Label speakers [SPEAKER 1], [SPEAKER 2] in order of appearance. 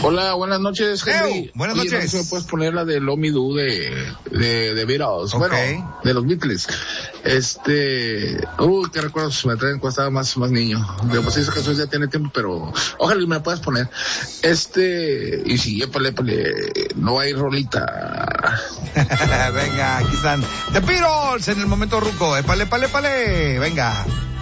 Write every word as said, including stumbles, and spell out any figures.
[SPEAKER 1] Hola, buenas noches, Henry.
[SPEAKER 2] Ew, buenas
[SPEAKER 1] Oye,
[SPEAKER 2] noches.
[SPEAKER 1] ¿no me puedes poner la de Lomi Do de, de, de Beatles?
[SPEAKER 2] Okay.
[SPEAKER 1] Bueno, de los Beatles. Este, uy, qué recuerdos me traen cuando estaba más, más niño. De pues esa canción ya tiene tiempo, pero ojalá me puedas poner. Este, y si, épale, épale, no hay rolita.
[SPEAKER 2] Venga, aquí están The Beatles en el momento ruco. Épale, épale, épale. Venga.